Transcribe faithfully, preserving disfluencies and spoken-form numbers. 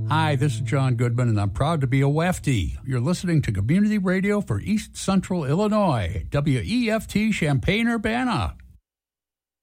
Hi, this is John Goodman, and I'm proud to be a Wefty. You're listening to Community Radio for East Central Illinois, W E F T Champaign-Urbana.